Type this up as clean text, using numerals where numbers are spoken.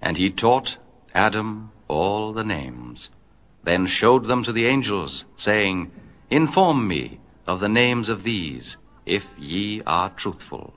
And he taught Adam all the names, then showed them to the angels, saying, Inform me of the names of these, if ye are truthful.